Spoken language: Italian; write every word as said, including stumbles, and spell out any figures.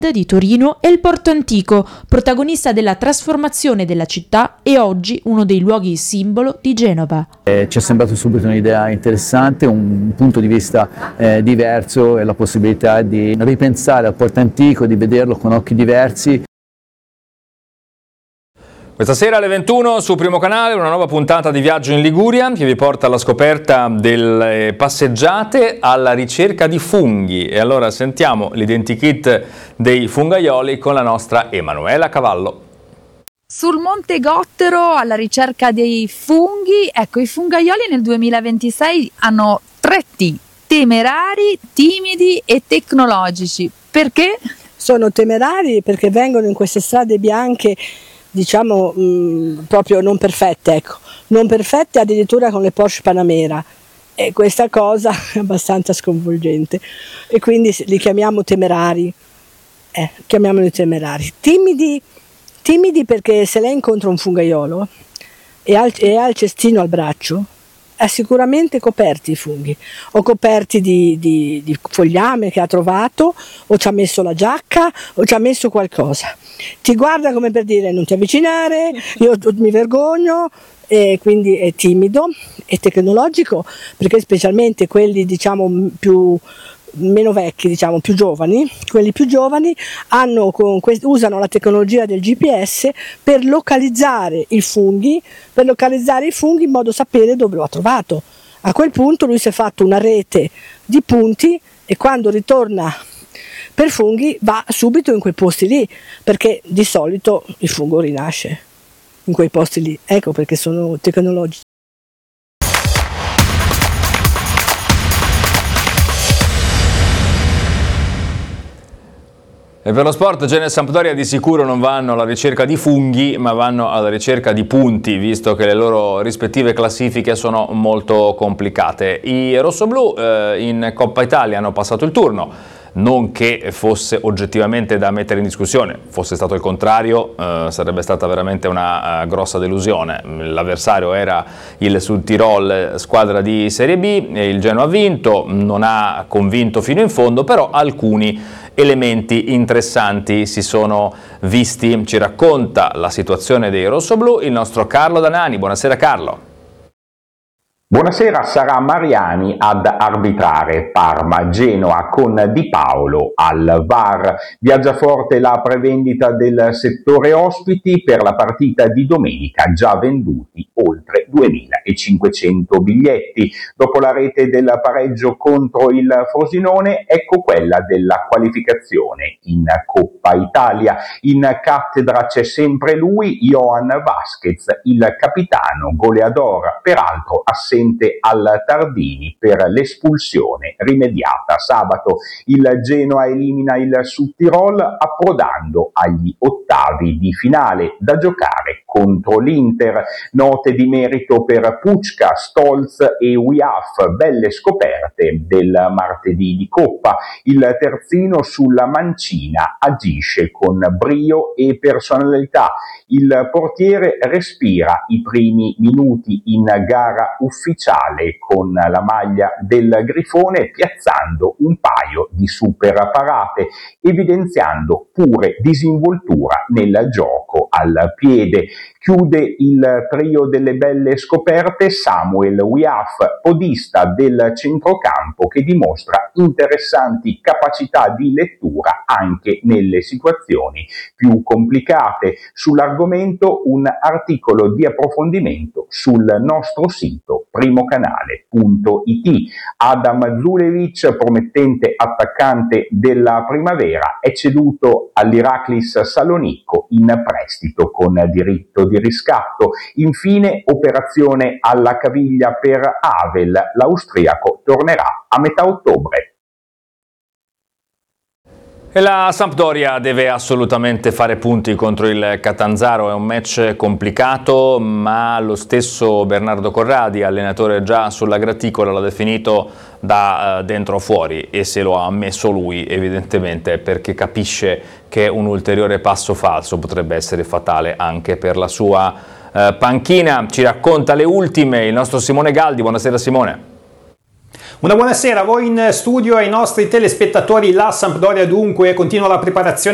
di Torino è il Porto Antico, protagonista della trasformazione della città e oggi uno dei luoghi simbolo di Genova. Eh, ci è sembrato subito un'idea interessante, un punto di vista eh, diverso e la possibilità di ripensare al Porto Antico, di vederlo con occhi diversi. Questa sera alle ventuno su Primo Canale una nuova puntata di Viaggio in Liguria che vi porta alla scoperta delle passeggiate alla ricerca di funghi. E allora sentiamo l'identikit dei fungaioli con la nostra Emanuela Cavallo. Sul Monte Gottero alla ricerca dei funghi, ecco, i fungaioli nel duemilaventisei hanno tre T: temerari, timidi e tecnologici. Perché? Sono temerari perché vengono in queste strade bianche, diciamo mh, proprio non perfette, ecco, non perfette addirittura con le Porsche Panamera, e questa cosa è abbastanza sconvolgente e quindi li chiamiamo temerari, eh, chiamiamoli temerari. Timidi, timidi perché se lei incontra un fungaiolo e ha, e ha il cestino al braccio, è sicuramente coperti i funghi, o coperti di, di, di fogliame che ha trovato, o ci ha messo la giacca, o ci ha messo qualcosa. Ti guarda come per dire non ti avvicinare, io mi vergogno, e quindi è timido e tecnologico, perché specialmente quelli diciamo più meno vecchi, diciamo più giovani, quelli più giovani hanno con quest- usano la tecnologia del G P S per localizzare i funghi, per localizzare i funghi in modo da sapere dove lo ha trovato. A quel punto lui si è fatto una rete di punti e quando ritorna per funghi va subito in quei posti lì, perché di solito il fungo rinasce in quei posti lì, ecco perché sono tecnologici. E per lo sport Genova e Sampdoria di sicuro non vanno alla ricerca di funghi, ma vanno alla ricerca di punti, visto che le loro rispettive classifiche sono molto complicate. I rossoblù eh, in Coppa Italia hanno passato il turno. Non che fosse oggettivamente da mettere in discussione, fosse stato il contrario eh, sarebbe stata veramente una uh, grossa delusione. L'avversario era il Südtirol, squadra di Serie B, e il Genoa ha vinto, non ha convinto fino in fondo, però alcuni elementi interessanti si sono visti. Ci racconta la situazione dei rossoblù il nostro Carlo Danani. Buonasera Carlo. Buonasera, sarà Mariani ad arbitrare Parma-Genoa con Di Paolo al V A R. Viaggia forte la prevendita del settore ospiti per la partita di domenica, già venduti oltre duemilacinquecento biglietti. Dopo la rete del pareggio contro il Frosinone, ecco quella della qualificazione in Coppa Italia. In cattedra c'è sempre lui, Johan Vasquez, il capitano goleador, peraltro assente al Tardini per l'espulsione rimediata. Sabato il Genoa elimina il Südtirol approdando agli ottavi di finale da giocare contro l'Inter. Note di merito per Pučka, Stolz e Wiaf, belle scoperte del martedì di Coppa. Il terzino sulla mancina agisce con brio e personalità. Il portiere respira i primi minuti in gara ufficiale con la maglia del Grifone, piazzando un paio di super parate, evidenziando pure disinvoltura nel gioco al piede. Chiude il trio delle belle scoperte Samuel Wiaf, podista del centrocampo che dimostra interessanti capacità di lettura anche nelle situazioni più complicate. Sull'argomento un articolo di approfondimento sul nostro sito primocanale punto it. Adam Zulevic, promettente attaccante della Primavera, è ceduto all'Iraklis Salonicco in prestito con diritto di riscatto. Infine operazione alla caviglia per Havel, l'austriaco tornerà a metà ottobre. E la Sampdoria deve assolutamente fare punti contro il Catanzaro, è un match complicato, ma lo stesso Bernardo Corradi, allenatore già sulla graticola, l'ha definito da uh, dentro a fuori, e se lo ha ammesso lui evidentemente perché capisce che un ulteriore passo falso potrebbe essere fatale anche per la sua uh, panchina. Ci racconta le ultime il nostro Simone Galdi. Buonasera Simone. Una buonasera a voi in studio e ai nostri telespettatori. La Sampdoria dunque continua la preparazione